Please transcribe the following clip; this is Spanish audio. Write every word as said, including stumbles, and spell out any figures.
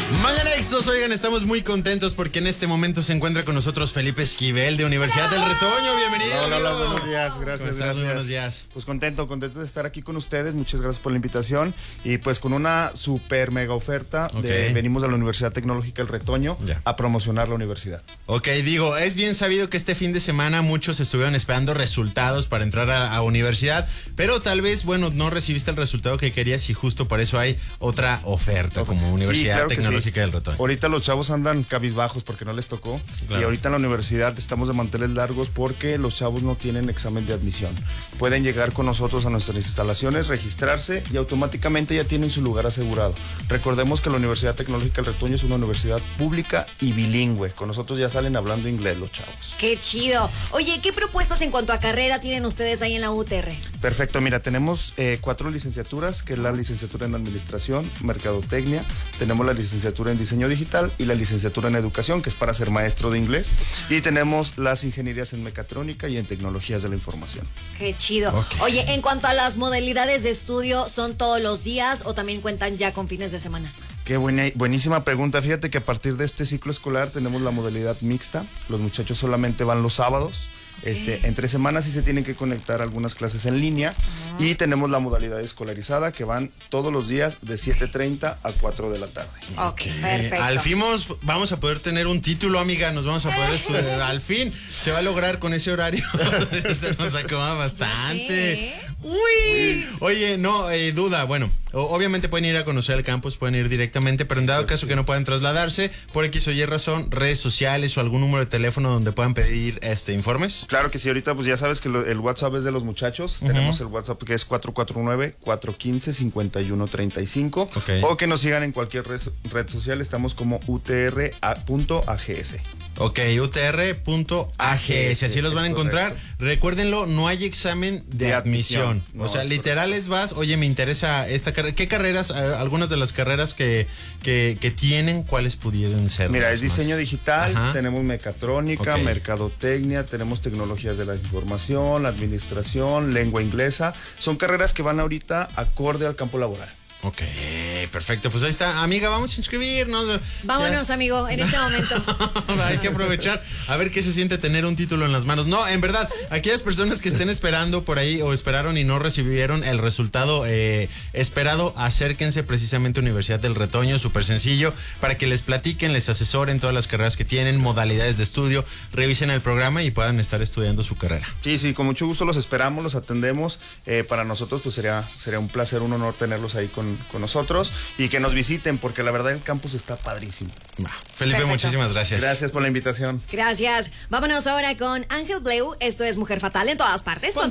Mañanexos, oigan, estamos muy contentos porque en este momento se encuentra con nosotros Felipe Esquivel de Universidad del Retoño. Bienvenido. Hola, hola, buenos días, gracias, gracias. Buenos días. Pues contento, contento de estar aquí con ustedes. Muchas gracias por la invitación. Y pues con una super mega oferta. Okay. De, venimos a la Universidad Tecnológica del Retoño ya. a promocionar la universidad. Ok, digo, es bien sabido que este fin de semana muchos estuvieron esperando resultados para entrar a, a universidad, pero tal vez, bueno, no recibiste el resultado que querías y justo por eso hay otra oferta okay. como Universidad sí, claro Tecnológica sí. del Retoño. Ahorita los chavos andan cabizbajos porque no les tocó. Claro. Y ahorita en la universidad estamos de manteles largos porque los chavos no tienen examen de admisión. Pueden llegar con nosotros a nuestras instalaciones, registrarse y automáticamente ya tienen su lugar asegurado. Recordemos que la Universidad Tecnológica del Retoño es una universidad pública y bilingüe. Con nosotros ya salen hablando inglés los chavos. ¡Qué chido! Oye, ¿qué propuestas en cuanto a carrera tienen ustedes ahí en la U T R? Perfecto, mira, tenemos eh, cuatro licenciaturas, que es la licenciatura en Administración, Mercadotecnia, tenemos la licenciatura en Diseño Digital y la licenciatura en Educación, que es para ser maestro de inglés, y tenemos las ingenierías en Mecatrónica y en Tecnologías de la Información. ¡Qué chido! Okay. Oye, en cuanto a las modalidades de estudio, ¿son todos los días o también cuentan ya con fines de semana? Qué buena, buenísima pregunta. Fíjate que a partir de este ciclo escolar tenemos la modalidad mixta. Los muchachos solamente van los sábados. Okay. Este, entre semanas sí se tienen que conectar algunas clases en línea. Uh-huh. Y tenemos la modalidad escolarizada que van todos los días de siete treinta a cuatro de la tarde. Ok, perfecto. Al fin vamos a poder tener un título, amiga. Nos vamos a poder estudiar. Al fin se va a lograr con ese horario. Se nos acomoda bastante. Uy. Oye, no, eh, duda. Bueno, obviamente pueden ir a conocer el campus, pueden ir directamente, pero en dado caso que no puedan trasladarse, por X o Y razón, redes sociales o algún número de teléfono donde puedan pedir este informes. Claro que sí, ahorita pues ya sabes que lo, el WhatsApp es de los muchachos. Uh-huh. Tenemos el WhatsApp que es cuatro cuatro nueve, cuatro uno cinco, cinco uno tres cinco. Okay. O que nos sigan en cualquier red, red social, estamos como u t r punto a g s. Ok, u t r punto a g s, así los van a encontrar. Correcto. Recuérdenlo, no hay examen de, de admisión. admisión. No, o sea, literal es vas, oye, me interesa esta carrera. ¿Qué carreras, algunas de las carreras que, que, que tienen, cuáles pudieran ser? Mira, es diseño más? digital, Ajá. tenemos mecatrónica, okay. mercadotecnia, tenemos tecnologías de la información, administración, lengua inglesa. Son carreras que van ahorita acorde al campo laboral. Ok, perfecto. Pues ahí está. Amiga, vamos a inscribirnos. Vámonos, ya. amigo, en este momento. Hay que aprovechar a ver qué se siente tener un título en las manos. No, en verdad, aquellas personas que estén esperando por ahí o esperaron y no recibieron el resultado eh, esperado, acérquense precisamente a Universidad del Retoño, súper sencillo, para que les platiquen, les asesoren todas las carreras que tienen, modalidades de estudio, revisen el programa y puedan estar estudiando su carrera. Sí, sí, con mucho gusto los esperamos, los atendemos. Eh, para nosotros pues sería, sería un placer, un honor tenerlos ahí con con nosotros y que nos visiten porque la verdad el campus está padrísimo. Bah, Felipe, perfecto. Muchísimas gracias. Gracias por la invitación. Gracias. Vámonos ahora con Ángel Bleu. Esto es Mujer Fatal en todas partes.